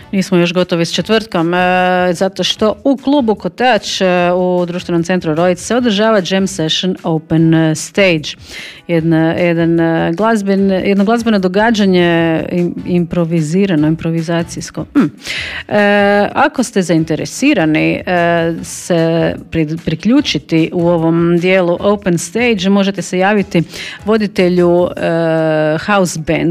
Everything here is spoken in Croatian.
Nismo još gotovi s četvrtkom, zato što u klubu Kotač u društvenom centru Rojc se održava Jam Session Open Stage. Jedno glazbeno događanje improvizacijsko. Ako ste zainteresirani se priključiti u ovom dijelu Open Stage, možete se javiti voditelju house band